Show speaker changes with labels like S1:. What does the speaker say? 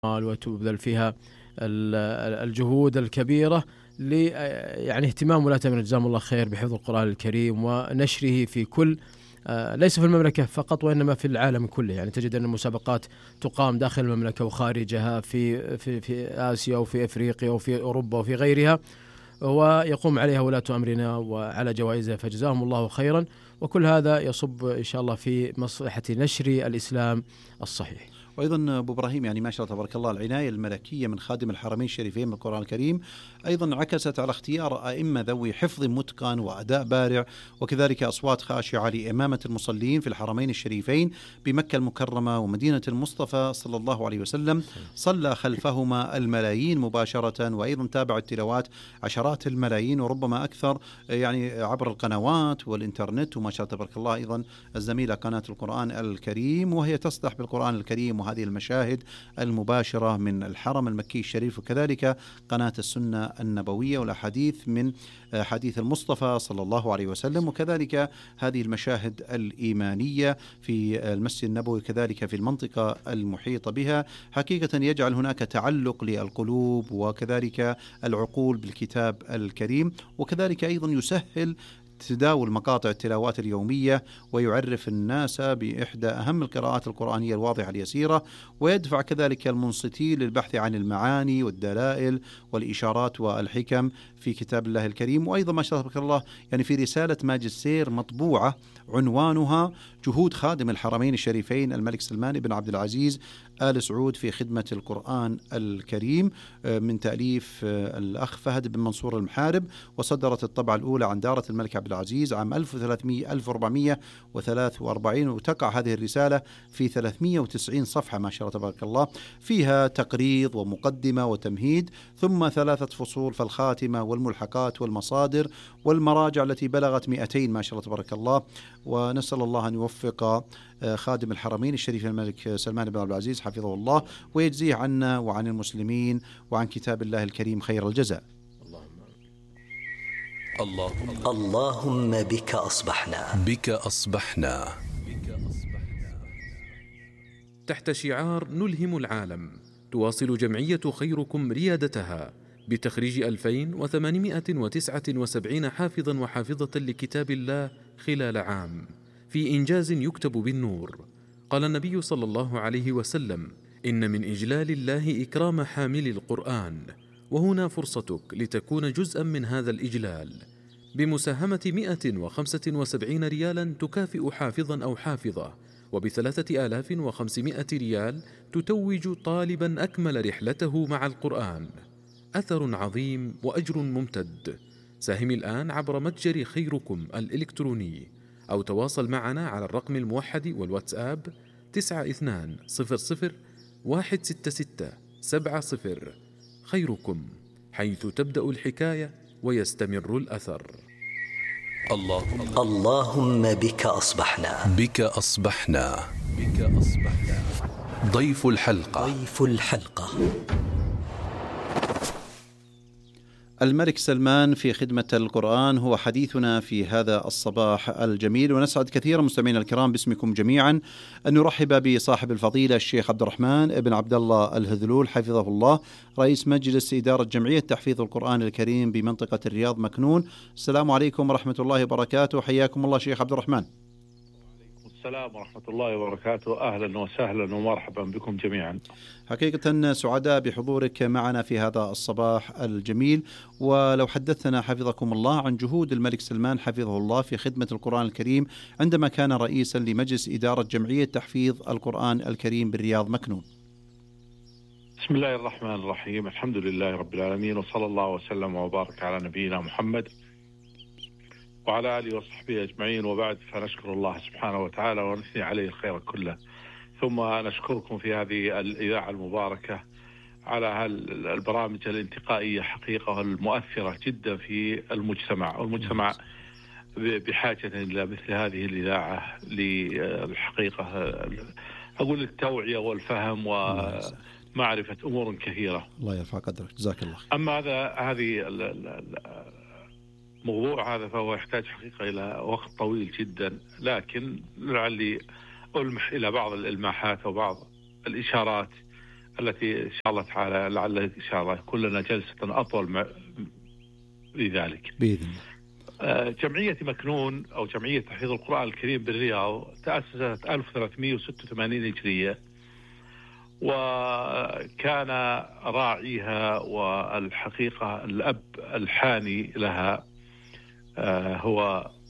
S1: وتبذل فيها الجهود الكبيرة يعني اهتمام ولاة الأمر جزاهم الله خير بحفظ القرآن الكريم ونشره في كل ليس في المملكة فقط وإنما في العالم كله. يعني تجد أن المسابقات تقام داخل المملكة وخارجها في آسيا وفي أفريقيا وفي أوروبا وفي غيرها، ويقوم عليها ولاة أمرنا وعلى جوائزها، فجزاهم الله خيرا. وكل هذا يصب إن شاء الله في مصلحة نشر الإسلام الصحيح.
S2: وأيضا أبو إبراهيم يعني ما شاء الله تبارك الله العناية الملكية من خادم الحرمين الشريفين بالقرآن الكريم أيضا عكست على اختيار أئمة ذوي حفظ متقن وأداء بارع، وكذلك أصوات خاشعة لإمامة المصلين في الحرمين الشريفين بمكة المكرمة ومدينة المصطفى صلى الله عليه وسلم. صلى خلفهما الملايين مباشرة، وأيضا تابع التلاوات عشرات الملايين وربما أكثر يعني عبر القنوات والإنترنت. وما شاء الله تبارك الله أيضا الزميلة قناة القرآن الكريم وهي تصدح بالقرآن الكريم وهذه المشاهد المباشرة من الحرم المكي الشريف، وكذلك قناة السنة النبوية والأحاديث من حديث المصطفى صلى الله عليه وسلم، وكذلك هذه المشاهد الإيمانية في المسجد النبوي كذلك في المنطقة المحيطة بها. حقيقة يجعل هناك تعلق للقلوب وكذلك العقول بالكتاب الكريم، وكذلك أيضا يسهل تداول مقاطع التلاوات اليومية ويعرف الناس بإحدى أهم القراءات القرآنية الواضحة اليسيرة، ويدفع كذلك المنصتين للبحث عن المعاني والدلائل والإشارات والحكم في كتاب الله الكريم. وأيضا ما شاء الله يعني في رسالة ماجستير مطبوعة عنوانها جهود خادم الحرمين الشريفين الملك سلمان بن عبد العزيز آل سعود في خدمة القرآن الكريم من تأليف الأخ فهد بن منصور المحارب، وصدرت الطبعة الأولى عن دارة الملك عبد العزيز عام 1443، وتقع هذه الرسالة في 390 صفحة ما شاء الله تبارك الله، فيها تقريض ومقدمة وتمهيد ثم 3 فصول فالخاتمة والملحقات والمصادر والمراجع التي بلغت 200 ما شاء الله تبارك الله. ونسأل الله أن يوفق خادم الحرمين الشريف الملك سلمان بن عبد العزيز حفظه الله ويجزيه عنا وعن المسلمين وعن كتاب الله الكريم خير الجزاء.
S3: اللهم بك أصبحنا
S4: تحت شعار نلهم العالم، تواصل جمعية خيركم ريادتها بتخريج 2879 حافظا وحافظة لكتاب الله خلال عام في إنجاز يكتب بالنور. قال النبي صلى الله عليه وسلم: إن من إجلال الله إكرام حامل القرآن، وهنا فرصتك لتكون جزءا من هذا الإجلال بمساهمة 175 ريالا تكافئ حافظا أو حافظة، وب3500 ريال تتوج طالبا أكمل رحلته مع القرآن. أثر عظيم وأجر ممتد. ساهم الآن عبر متجر خيركم الإلكتروني أو تواصل معنا على الرقم الموحد والواتساب 9200166770. خيركم، حيث تبدأ الحكاية ويستمر الأثر.
S3: اللهم بك أصبحنا.
S5: ضيف الحلقة.
S2: الملك سلمان في خدمة القرآن هو حديثنا في هذا الصباح الجميل، ونسعد كثيرا مستمعينا الكرام باسمكم جميعا أن نرحب بصاحب الفضيلة الشيخ عبد الرحمن بن عبد الله الهذلول حفظه الله، رئيس مجلس إدارة جمعية تحفيظ القرآن الكريم بمنطقة الرياض مكنون. السلام عليكم ورحمة الله وبركاته، حياكم الله شيخ عبد الرحمن.
S6: السلام ورحمة الله وبركاته، أهلا وسهلا ومرحبا بكم جميعا.
S2: حقيقة سعداء بحضورك معنا في هذا الصباح الجميل، ولو حدثنا حفظكم الله عن جهود الملك سلمان حفظه الله في خدمة القرآن الكريم عندما كان رئيسا لمجلس إدارة جمعية تحفيظ القرآن الكريم بالرياض مكنون.
S6: بسم الله الرحمن الرحيم، الحمد لله رب العالمين، وصلى الله وسلم وبارك على نبينا محمد وعلى آله وصحبه أجمعين، وبعد فنشكر الله سبحانه وتعالى ونثني عليه الخير كله، ثم نشكركم في هذه الإذاعة المباركة على البرامج الانتقائية حقيقة المؤثرة جدا في المجتمع، والمجتمع بحاجة إلى مثل هذه الإذاعة للحقيقة أقول التوعية والفهم ومعرفة أمور كثيرة.
S2: الله يرفع قدرك، جزاك الله خير.
S6: أما هذه موضوع هذا فهو يحتاج حقيقة إلى وقت طويل جدا، لكن لعلي ألمح إلى بعض الإلماحات وبعض الإشارات التي إن شاء الله تعالى لعل إن شاء الله يكون لنا جلسة أطول لذلك
S2: بإذن الله.
S6: جمعية مكنون أو جمعية تحفيظ القرآن الكريم بالرياض تأسست 1386 هجرية، وكان راعيها والحقيقة الأب الحاني لها هو